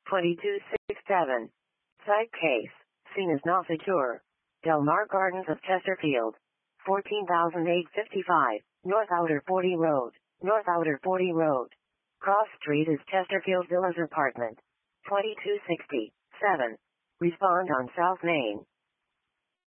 2267. Site case. Scene is not secure. Del Mar Gardens of Chesterfield. 14,855. North Outer 40 Road. North Outer 40 Road. Cross Street is Chesterfield Villas Apartment. 2267. Respond on South Main.